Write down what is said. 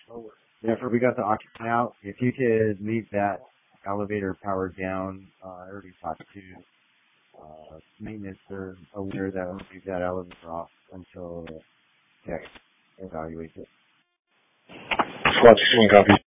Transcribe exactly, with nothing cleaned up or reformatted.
Therefore, we got the occupant out. If you could leave that elevator powered down, uh, I already talked to uh, maintenance. They're aware that we'll leave that elevator off until tech evaluates it. Squad sixteen copy.